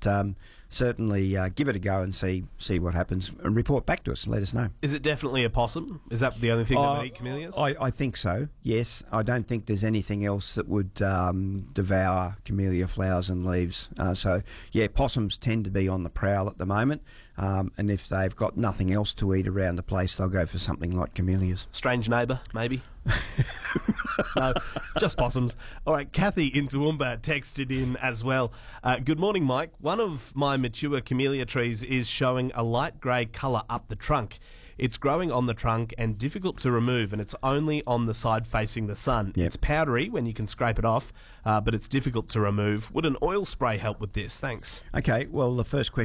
certainly give it a go and see what happens, and report back to us and let us know. Is it definitely a possum? Is that the only thing that would eat camellias? I think so, yes. I don't think there's anything else that would devour camellia flowers and leaves. So, yeah, possums tend to be on the prowl at the moment, and if they've got nothing else to eat around the place, they'll go for something like camellias. Strange neighbour, maybe? No, just possums. All right, Kathy in Toowoomba texted in as well. Good morning, Mike. One of my mature camellia trees is showing a light grey colour up the trunk. It's growing on the trunk and difficult to remove, and it's only on the side facing the sun. Yep. It's powdery when you can scrape it off, but it's difficult to remove. Would an oil spray help with this? Thanks. Okay, well, the first question